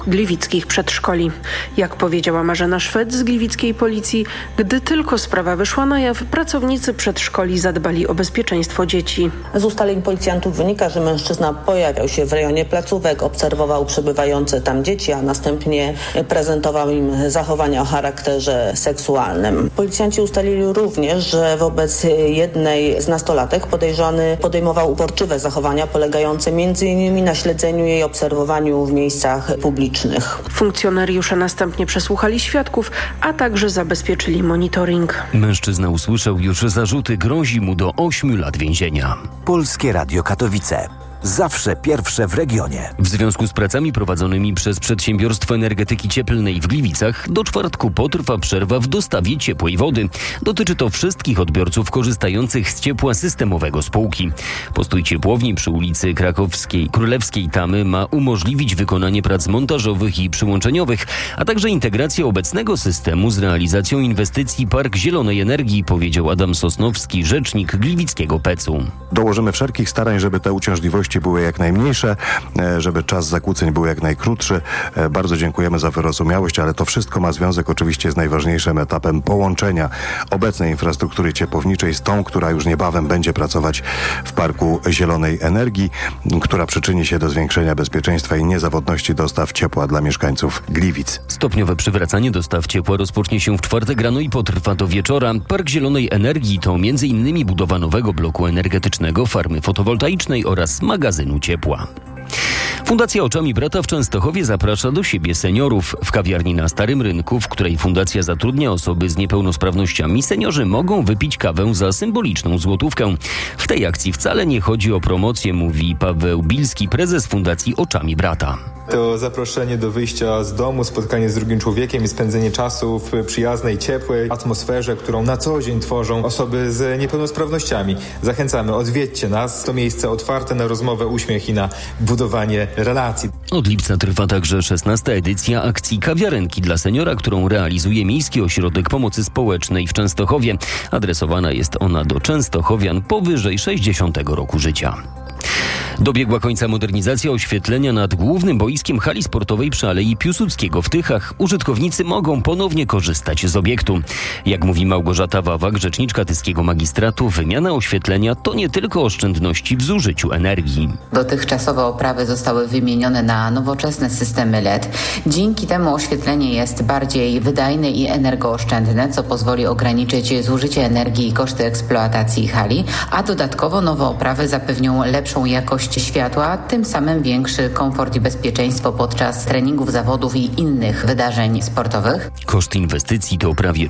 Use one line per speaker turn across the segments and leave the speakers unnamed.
gliwickich przedszkoli. Jak powiedziała Marzena Szwed z gliwickiej policji, gdy tylko sprawa wyszła na jaw, pracownicy przedszkoli zadbali o bezpieczeństwo dzieci.
Z ustaleń policjantów wynika, że mężczyzna pojawiał się w rejonie placówek, obserwował przebywające tam dzieci, a następnie prezentował im zachowania o charakterze seksualnym. Policjanci ustalili również, że wobec jednej z nastolatek podejrzany podejmował uporczywe zachowania polegające m.in. na śledzeniu jej, obserwowaniu w miejscach publicznych.
Funkcjonariusze następnie przesłuchali świadków, a także zabezpieczyli monitoring.
Mężczyzna usłyszał już zarzuty, grozi mu do 8 lat więzienia.
Polskie Radio Katowice. Zawsze pierwsze w regionie.
W związku z pracami prowadzonymi przez Przedsiębiorstwo Energetyki Cieplnej w Gliwicach do czwartku potrwa przerwa w dostawie ciepłej wody. Dotyczy to wszystkich odbiorców korzystających z ciepła systemowego spółki. Postój ciepłowni przy ulicy Królewskiej Tamy ma umożliwić wykonanie prac montażowych i przyłączeniowych, a także integrację obecnego systemu z realizacją inwestycji Park Zielonej Energii, powiedział Adam Sosnowski, rzecznik gliwickiego PEC-u.
Dołożymy wszelkich starań, żeby te uciążliwości były jak najmniejsze, żeby czas zakłóceń był jak najkrótszy. Bardzo dziękujemy za wyrozumiałość, ale to wszystko ma związek oczywiście z najważniejszym etapem połączenia obecnej infrastruktury ciepłowniczej z tą, która już niebawem będzie pracować w Parku Zielonej Energii, która przyczyni się do zwiększenia bezpieczeństwa i niezawodności dostaw ciepła dla mieszkańców Gliwic.
Stopniowe przywracanie dostaw ciepła rozpocznie się w czwartek rano i potrwa do wieczora. Park Zielonej Energii to m.in. budowa nowego bloku energetycznego, farmy fotowoltaicznej oraz magazynu ciepła. Fundacja Oczami Brata w Częstochowie zaprasza do siebie seniorów. W kawiarni na Starym Rynku, w której fundacja zatrudnia osoby z niepełnosprawnościami, seniorzy mogą wypić kawę za symboliczną złotówkę. W tej akcji wcale nie chodzi o promocję, mówi Paweł Bilski, prezes Fundacji Oczami Brata.
To zaproszenie do wyjścia z domu, spotkanie z drugim człowiekiem i spędzenie czasu w przyjaznej, ciepłej atmosferze, którą na co dzień tworzą osoby z niepełnosprawnościami. Zachęcamy, odwiedźcie nas. To miejsce otwarte na rozmowę, uśmiech i na budowanie relacji.
Od lipca trwa także 16. edycja akcji Kawiarenki dla seniora, którą realizuje Miejski Ośrodek Pomocy Społecznej w Częstochowie. Adresowana jest ona do częstochowian powyżej 60 roku życia. Dobiegła końca modernizacja oświetlenia nad głównym boiskiem hali sportowej przy Alei Piłsudskiego w Tychach. Użytkownicy mogą ponownie korzystać z obiektu. Jak mówi Małgorzata Wawak, rzeczniczka tyskiego magistratu, wymiana oświetlenia to nie tylko oszczędności w zużyciu energii.
Dotychczasowe oprawy zostały wymienione na nowoczesne systemy LED. Dzięki temu oświetlenie jest bardziej wydajne i energooszczędne, co pozwoli ograniczyć zużycie energii i koszty eksploatacji hali, a dodatkowo nowe oprawy zapewnią lepszą jakość światła, tym samym większy komfort i bezpieczeństwo podczas treningów, zawodów i innych wydarzeń sportowych.
Koszt inwestycji to prawie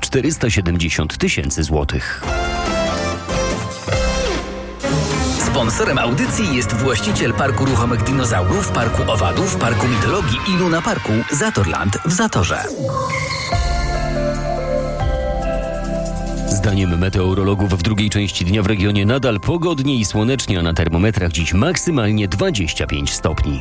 470 000 złotych.
Sponsorem audycji jest właściciel Parku Ruchomych Dinozaurów, Parku Owadów, Parku Mitologii i Luna Parku Zatorland w Zatorze.
Zdaniem meteorologów w drugiej części dnia w regionie nadal pogodnie i słonecznie, a na termometrach dziś maksymalnie 25 stopni.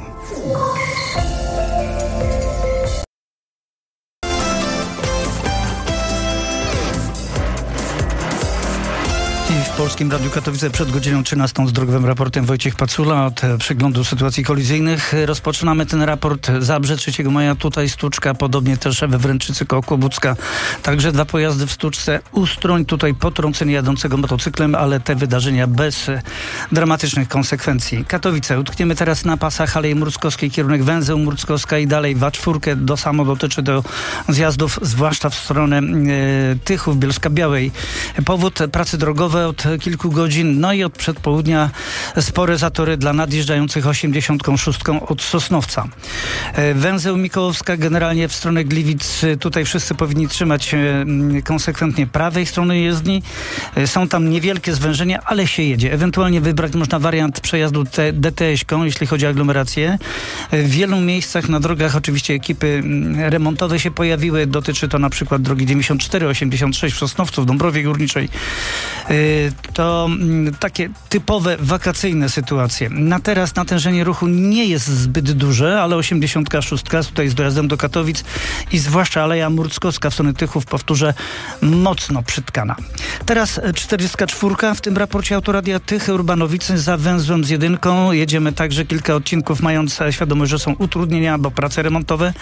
W Polskim Radiu Katowice przed godziną 13 z drogowym raportem Wojciech Pacula od przeglądu sytuacji kolizyjnych. Rozpoczynamy ten raport. Zabrze 3 maja, tutaj Stuczka, podobnie też we Wręczycy koło Kłobucka. Także 2 pojazdy w Stuczce. Ustroń, tutaj potrącenie jadącego motocyklem, ale te wydarzenia bez dramatycznych konsekwencji. Katowice. Utkniemy teraz na pasach Alei Murskowskiej, kierunek Węzeł Murskowska i dalej W4. To samo dotyczy do zjazdów, zwłaszcza w stronę Tychów, Bielska Białej. Powód pracy drogowe od kilku godzin, no i od przedpołudnia spore zatory dla nadjeżdżających 86 od Sosnowca. Węzeł Mikołowska generalnie w stronę Gliwic, tutaj wszyscy powinni trzymać konsekwentnie prawej strony jezdni. Są tam niewielkie zwężenia, ale się jedzie. Ewentualnie wybrać można wariant przejazdu DTS-ką, jeśli chodzi o aglomerację. W wielu miejscach na drogach oczywiście ekipy remontowe się pojawiły. Dotyczy to na przykład drogi 94, 86 w Sosnowcu, w Dąbrowie Górniczej. To takie typowe wakacyjne sytuacje. Na teraz natężenie ruchu nie jest zbyt duże, ale 86 tutaj z dojazdem do Katowic i zwłaszcza Aleja Murskowska w stronę Tychów, powtórzę, mocno przytkana. Teraz 44 w tym raporcie Autoradia Tychy Urbanowice za węzłem z 1. Jedziemy także kilka odcinków, mając świadomość, że są utrudnienia, bo prace remontowe.